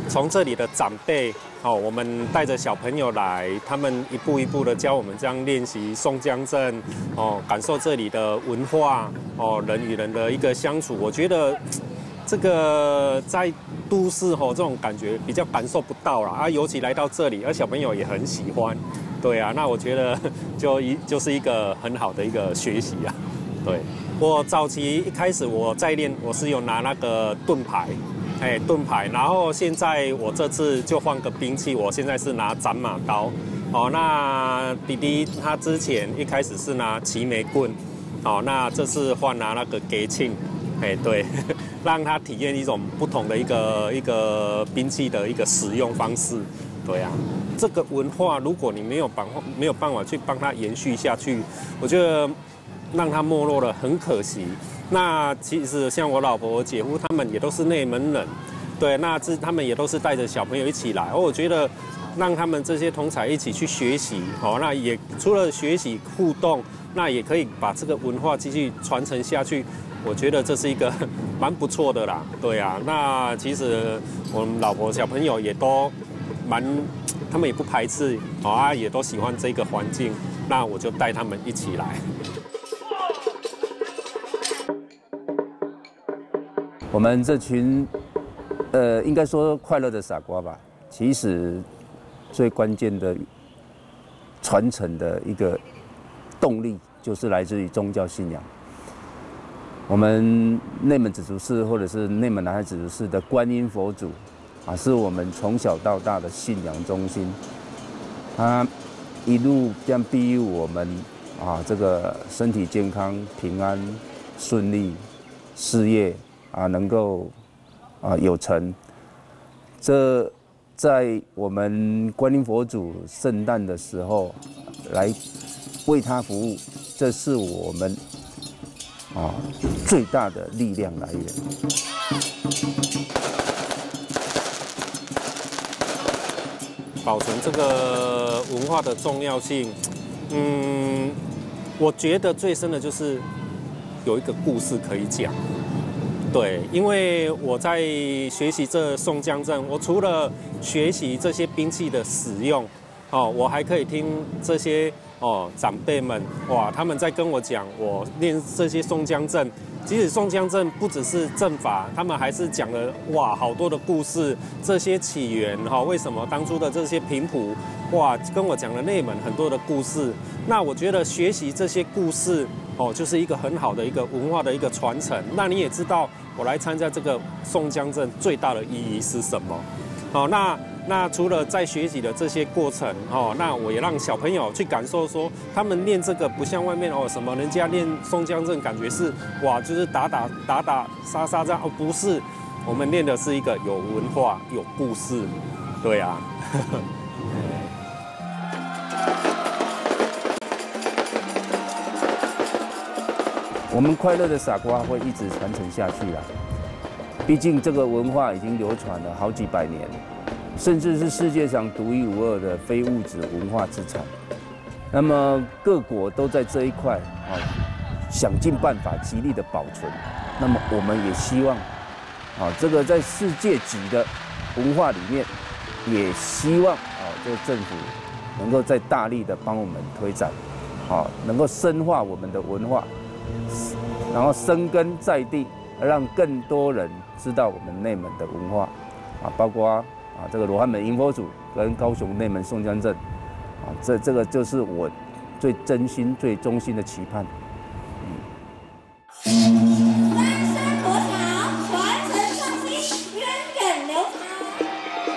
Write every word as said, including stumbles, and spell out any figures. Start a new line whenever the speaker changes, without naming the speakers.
从这里的长辈哦，我们带着小朋友来，他们一步一步的教我们这样练习宋江镇哦，感受这里的文化哦，人与人的一个相处。我觉得这个在都市吼、哦、这种感觉比较感受不到啦啊，尤其来到这里，而小朋友也很喜欢。对啊，那我觉得就一就是一个很好的一个学习啊。对，我早期一开始我在练，我是有拿那个盾牌。哎，盾牌，然后现在我这次就换个兵器，我现在是拿斩马刀。哦，那弟弟他之前一开始是拿齐眉棍，哦，那这次换拿那个给磬，哎，对，让他体验一种不同的一个一个兵器的一个使用方式。对啊，这个文化如果你没有办没有办法去帮他延续下去，我觉得让他没落了很可惜。那其实像我老婆、我姐夫他们也都是内门人，对，那这他们也都是带着小朋友一起来。我觉得让他们这些同侪一起去学习，哦，那也除了学习互动，那也可以把这个文化继续传承下去。我觉得这是一个蛮不错的啦，对啊。那其实我们老婆、小朋友也都蛮，他们也不排斥，哦啊，也都喜欢这个环境。那我就带他们一起来。
我们这群，呃，应该说快乐的傻瓜吧。其实最关键的传承的一个动力，就是来自于宗教信仰。我们内门紫竹寺或者是内门南海紫竹寺的观音佛祖，啊，是我们从小到大的信仰中心。他一路这样庇佑我们啊，这个身体健康、平安、顺利、事业。啊，能够啊有成，这在我们观音佛祖圣诞的时候来为他服务，这是我们啊最大的力量来源。
保存这个文化的重要性，嗯，我觉得最深的就是有一个故事可以讲。对，因为我在学习这宋江镇，我除了学习这些兵器的使用，哦，我还可以听这些哦长辈们哇，他们在跟我讲，我练这些宋江镇。其实宋江镇不只是阵法，他们还是讲了哇好多的故事，这些起源哈、哦，为什么当初的这些平埔哇，跟我讲了内门很多的故事。那我觉得学习这些故事哦，就是一个很好的一个文化的一个传承。那你也知道，我来参加这个宋江镇最大的意义是什么？哦，那那除了在学习的这些过程哦，那我也让小朋友去感受说，他们练这个不像外面哦什么人家练宋江镇，感觉是哇就是打打打打杀杀这样哦，不是，我们练的是一个有文化、有故事，对啊。
我们快乐的傻瓜会一直传承下去啊！毕竟这个文化已经流传了好几百年，甚至是世界上独一无二的非物质文化资产。那么各国都在这一块啊，想尽办法极力的保存。那么我们也希望，啊，这个在世界级的文化里面，也希望啊，这个政府能够再大力的帮我们推展，啊，能够深化我们的文化。然后生根在地，让更多人知道我们内门的文化，啊，包括啊这个罗汉门迎佛祖跟高雄内门宋江镇，啊，这这个就是我最真心、最衷心的期盼。嗯